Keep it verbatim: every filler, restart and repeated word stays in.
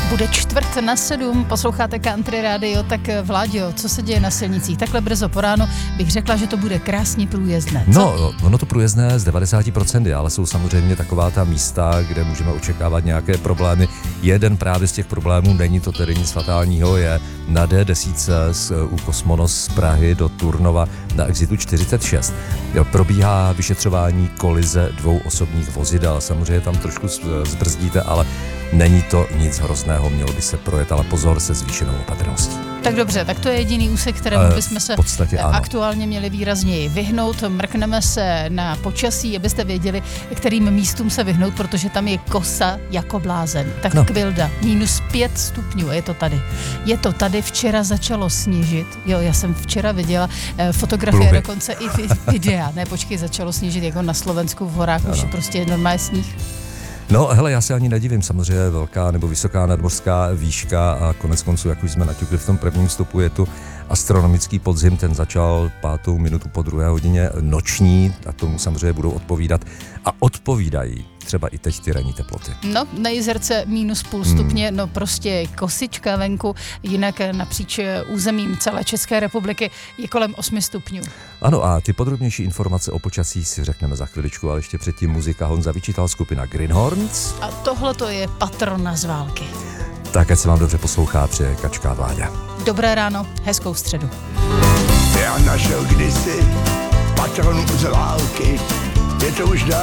Bude čtvrt na sedm, posloucháte Country Radio, tak Vláďo, co se děje na silnicích? Takhle brzo po ránu bych řekla, že to bude krásně průjezdné. Co? No, ono to průjezdné z devadesát procent, ale jsou samozřejmě taková ta místa, kde můžeme očekávat nějaké problémy. Jeden právě z těch problémů, není to tedy nic fatálního, je na D deset z, u Kosmonos z Prahy do Turnova na exitu čtyřicet šest. Probíhá vyšetřování kolize dvou osobních vozidel. Samozřejmě tam trošku zbrzdíte, ale není to nic hrozného, mělo by se projet, ale pozor, se zvýšenou opatrností. Tak dobře, tak to je jediný úsek, kterému bychom se ano. aktuálně měli výrazněji vyhnout. Mrkneme se na počasí, abyste věděli, kterým místům se vyhnout, protože tam je kosa jako blázen. Tak no. Kvilda, minus pět stupňů, je to tady. Je to tady, včera začalo snížit. Jo, já jsem včera viděla eh, fotografie, Pluhy. Dokonce i videa. Ne, počkej, začalo snížit jako na Slovensku v horách, ano. Už je prostě normálně sníh. No, hele, já se ani nedivím, samozřejmě velká nebo vysoká nadmořská výška a konec konců, jak už jsme naťukli v tom prvním vstupu, je tu astronomický podzim, ten začal pátou minutu po druhé hodině noční a tomu samozřejmě budou odpovídat a odpovídají třeba i teď ty ranní teploty. No, na Jizerce minus půl stupně, hmm. no prostě kosička venku, jinak napříč územím celé České republiky je kolem osmi stupňů. Ano a ty podrobnější informace o počasí si řekneme za chviličku, ale ještě předtím muzika. Honza vyčítal, skupina Greenhorns. A tohle to je patrona z války. Tak, ať se vám dobře poslouchá, přeje Kačka Vláďa. Dobré ráno, hezkou středu. Já našel kdysi patronu z války, je to už dávno.